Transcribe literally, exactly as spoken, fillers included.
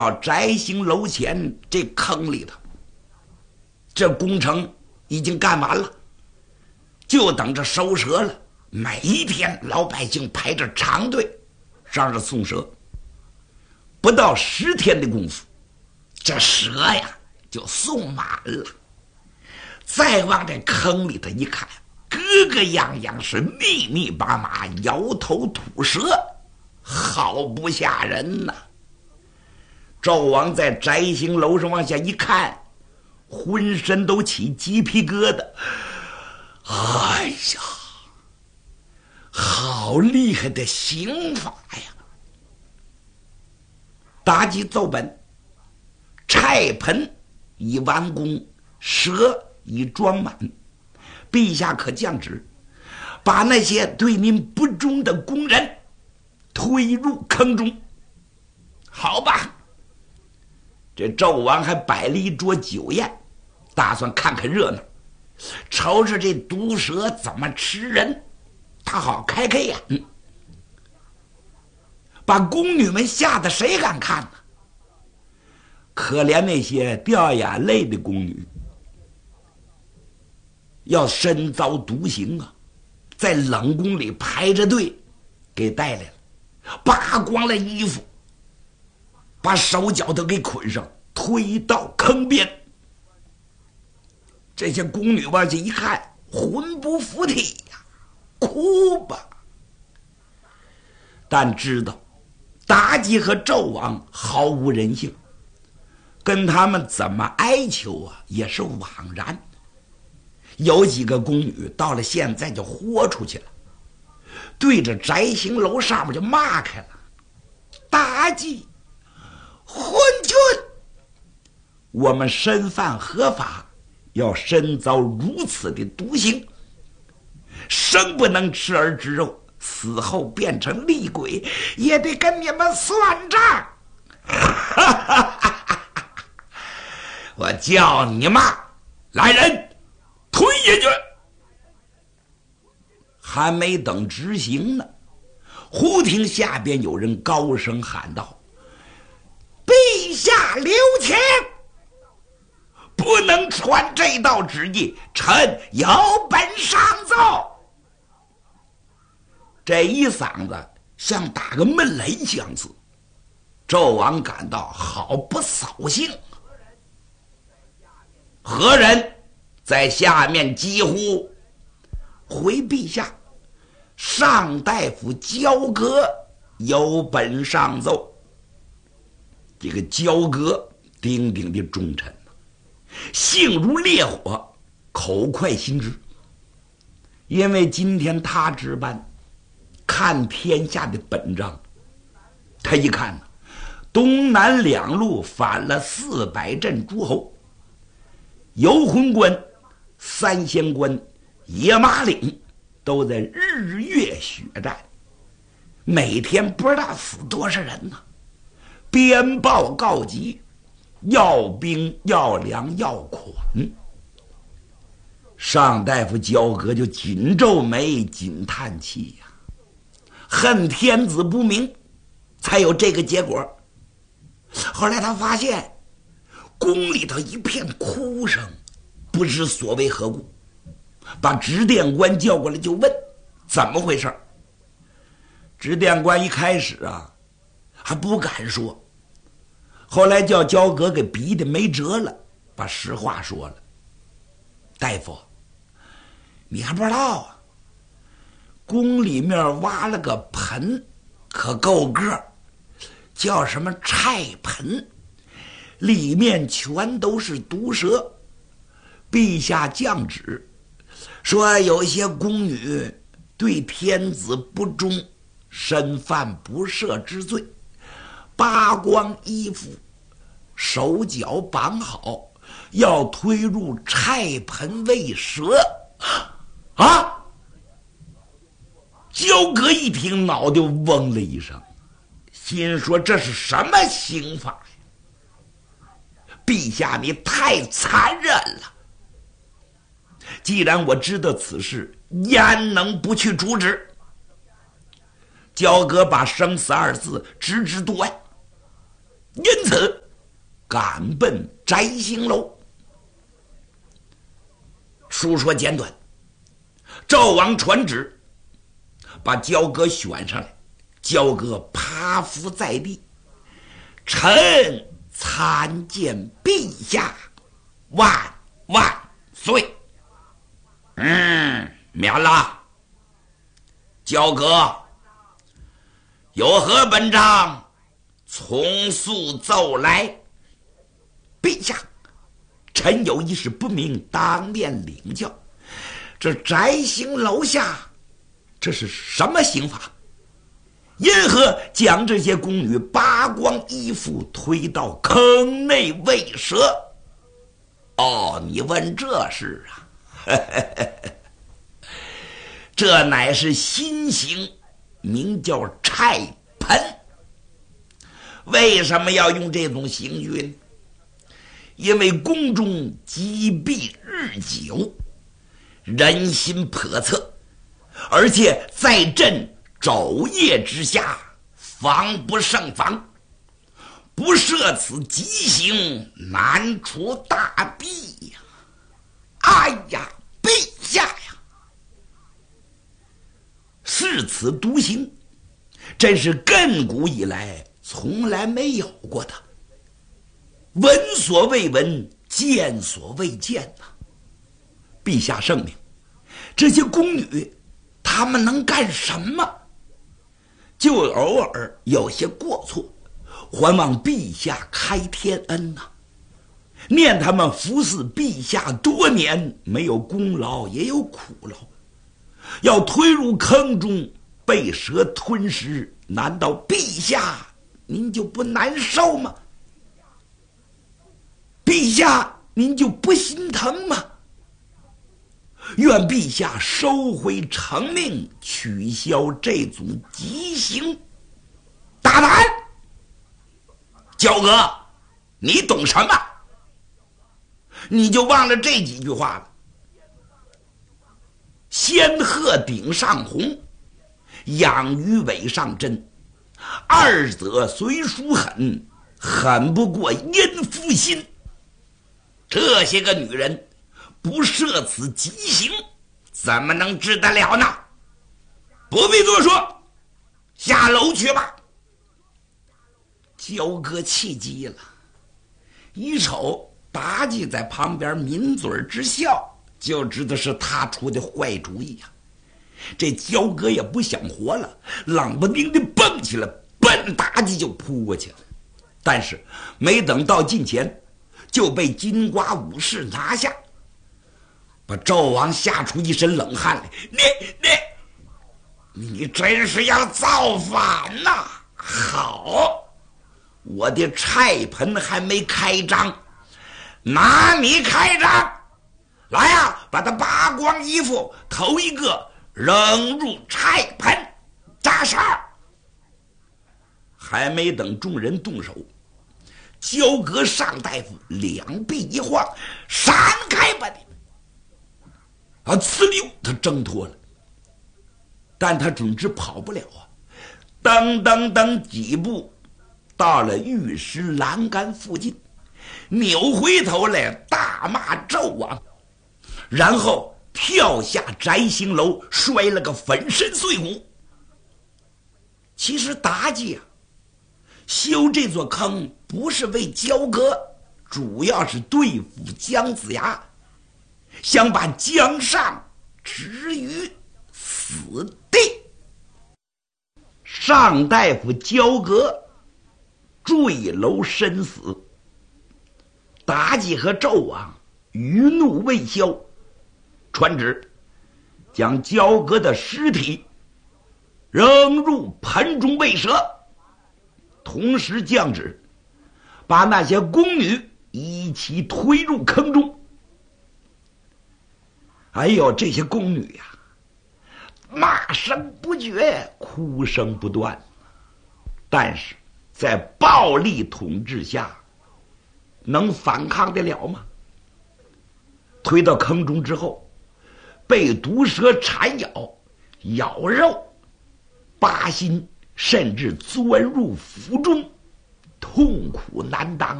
摘星楼前这坑里头，这工程已经干完了，就等着收蛇了。每一天老百姓排着长队上这送蛇，不到十天的功夫，这蛇呀就送满了。再往这坑里头一看，个个样样是密密麻麻，摇头吐舌，好不吓人呐！纣王在摘星楼上往下一看，浑身都起鸡皮疙瘩。哎呀，好厉害的刑法呀！妲己奏本：菜盆已完工，蛇已装满，陛下可降旨，把那些对您不忠的工人推入坑中。好吧，这纣王还摆了一桌酒宴，打算看看热闹，瞅瞅这毒蛇怎么吃人，他好开开眼。把宫女们吓得谁敢看呢？可怜那些掉眼泪的宫女，要身遭毒刑啊，在冷宫里排着队给带来了，扒光了衣服，把手脚都给捆上，推到坑边。这些宫女往下一看，魂不附体呀，哭吧。但知道妲己和纣王毫无人性，跟他们怎么哀求啊也是枉然。有几个宫女到了现在就豁出去了，对着摘星楼上面就骂开了：妲己，昏君！我们身犯合法，要身遭如此的毒刑，生不能吃儿之肉，死后变成厉鬼，也得跟你们算账！我叫你骂，来人，推下去！还没等执行呢，忽听下边有人高声喊道：陛下留情，不能传这道旨意，臣有本上奏。这一嗓子像打个闷雷相似，纣王感到好不扫兴。何人在下面疾呼？回陛下，上大夫焦阁有本上奏。这个焦阁鼎鼎的忠臣，性如烈火，口快心直。因为今天他值班看天下的本章，他一看呢，东南两路反了四百镇诸侯，游魂关、三仙关、野马岭都在日月血战，每天不知道死多少人呢。鞭报告急，要兵要粮要款。上大夫焦阁就紧皱眉，紧叹气呀、啊，恨天子不明，才有这个结果。后来他发现宫里头一片哭声，不知所为何故，把执殿官叫过来就问怎么回事。执殿官一开始啊还不敢说，后来叫焦阁给逼得没辙了，把实话说了。大夫，你还不知道啊，宫里面挖了个盆，可够个，叫什么菜盆，里面全都是毒蛇。陛下降旨说，有些宫女对天子不忠，身犯不赦之罪，扒光衣服，手脚绑好，要推入菜盆喂蛇。啊！焦阁一听，脑袋嗡了一声，心说这是什么刑法呀？陛下你太残忍了！既然我知道此事，焉能不去主旨？焦阁把生死二字直直端。 因此赶奔摘星楼。书说简短，赵王传旨，把焦戈选上来，焦戈趴伏在地，臣参见陛下，万万岁。嗯，免了。焦戈，有何本章？从速奏来。陛下，臣有一事不明，当面领教。这摘星楼下，这是什么刑法？因何将这些宫女扒光衣服推到坑内喂蛇？哦，你问这事啊？这乃是新刑，名叫拆盆。为什么要用这种刑具呢？因为宫中积弊日久，人心叵测，而且在朕昼夜之下，防不胜防，不赦此极刑，难除大弊呀！哎呀，陛下呀，是此独行，真是亘古以来从来没有过的，闻所未闻，见所未见呐！陛下圣明，这些宫女她们能干什么？就偶尔有些过错，还望陛下开天恩呐、啊！念他们服侍陛下多年，没有功劳也有苦劳，要推入坑中被蛇吞食，难道陛下您就不难受吗？陛下您就不心疼吗？愿陛下收回成命，取消这种极刑。大胆！焦哥，你懂什么？你就忘了这几句话了。仙鹤顶上红，养鱼尾上针，二者虽属狠，狠不过阴夫心。这些个女人不赦此极刑，怎么能治得了呢？不必多说，下楼去吧。焦哥气急了，一瞅妲己在旁边抿嘴之笑，就知道是他出的坏主意呀、啊。这焦哥也不想活了，冷不丁的蹦起来，奔妲己就扑过去了。但是没等到近前，就被金瓜武士拿下，把纣王吓出一身冷汗来。你你你真是要造反呐！好，我的菜盆还没开张，拿你开张！来呀、啊，把他扒光衣服，头一个扔入菜盆，扎哨。还没等众人动手，焦阁上大夫两臂一晃，闪开吧你！啊，呲溜，他挣脱了，但他总之跑不了啊！噔噔噔几步，到了御史栏杆附近，扭回头来大骂纣王，然后跳下摘星楼，摔了个粉身碎骨。其实妲己啊，修这座坑不是为焦阁，主要是对付姜子牙，想把姜尚置于死地。上大夫焦阁坠楼身死，妲己和纣王余怒未消，传旨将焦阁的尸体扔入盆中喂蛇，同时降旨把那些宫女一起推入坑中。哎呦，这些宫女呀、啊，骂声不绝，哭声不断，但是在暴力统治下能反抗得了吗？推到坑中之后，被毒蛇缠咬，咬肉、扒心，甚至钻入腹中， 痛苦难当